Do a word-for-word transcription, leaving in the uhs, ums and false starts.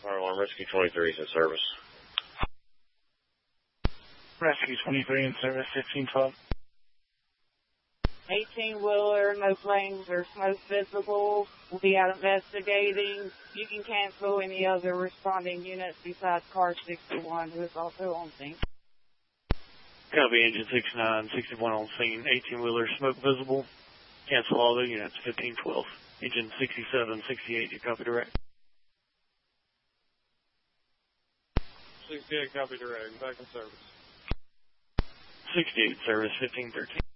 Fire alarm, Rescue twenty-three is in service. Rescue twenty-three in service, fifteen twelve. eighteen-wheeler, no flames or smoke visible. We'll be out investigating. You can cancel any other responding units besides car sixty-one, who is also on scene. Copy, engine sixty-nine, sixty-one on scene, eighteen-wheeler, smoke visible. Cancel all the units, fifteen twelve. Engine sixty-seven, sixty-eight, you copy direct. sixty-eight, copy direct, back in service. sixty-eight, service, fifteen thirteen.